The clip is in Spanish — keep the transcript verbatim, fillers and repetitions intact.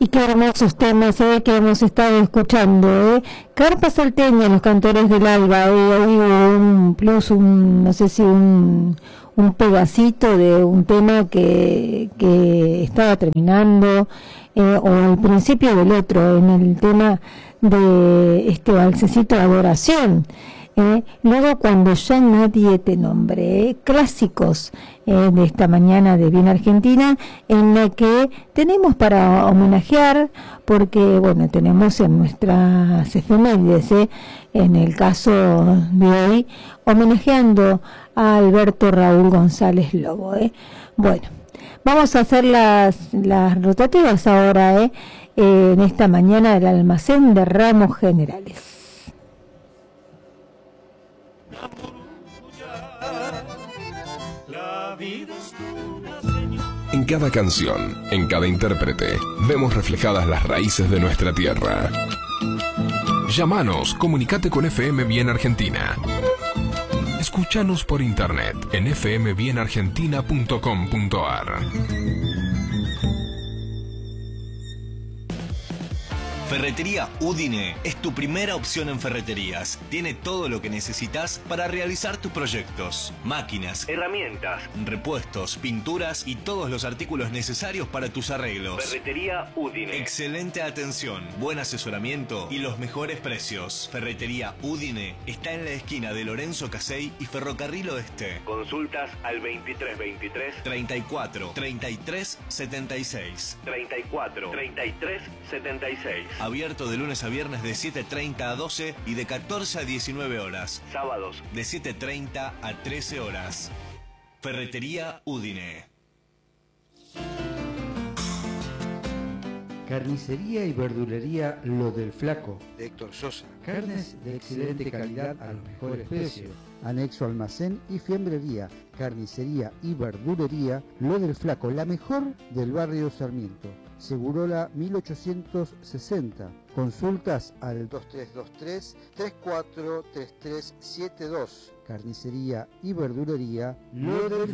Y qué hermosos temas eh, que hemos estado escuchando. Eh. Carpa Salteña, Los Cantores del Alba. Eh, hoy un plus, un, no sé si un, un pedacito de un tema que, que estaba terminando, eh, o al principio del otro, en el tema de este valsecito de adoración. Eh, luego cuando ya nadie te nombre, eh, clásicos eh, de esta mañana de Bien Argentina, en la que tenemos para homenajear, porque bueno, tenemos en nuestras efemérides, eh, en el caso de hoy, homenajeando a Alberto Raúl González Lobo. Eh. Bueno, vamos a hacer las, las rotativas ahora, eh, eh, en esta mañana del almacén de ramos generales. En cada canción, en cada intérprete, vemos reflejadas las raíces de nuestra tierra. Llámanos, comunicate con F M Bien Argentina. Escúchanos por internet en f m bien argentina punto com punto a r. Ferretería Udine es tu primera opción en ferreterías. Tiene todo lo que necesitas para realizar tus proyectos. Máquinas, herramientas, repuestos, pinturas y todos los artículos necesarios para tus arreglos. Ferretería Udine. Excelente atención, buen asesoramiento y los mejores precios. Ferretería Udine está en la esquina de Lorenzo Casey y Ferrocarril Oeste. Consultas al veintitrés veintitrés treinta y cuatro treinta y tres setenta y seis. treinta y cuatro treinta y tres setenta y seis. Abierto de lunes a viernes de siete treinta a doce y de catorce a diecinueve horas. Sábados de siete treinta a trece horas. Ferretería Udine. Carnicería y verdulería Lo del Flaco, de Héctor Sosa. Carnes de excelente calidad a los mejores precios. Anexo almacén y fiambrería. Carnicería y verdulería Lo del Flaco, la mejor del barrio Sarmiento. Segurola mil ochocientos sesenta. Consultas al dos tres dos tres, tres cuatro tres tres siete dos. Carnicería y verdulería Lo del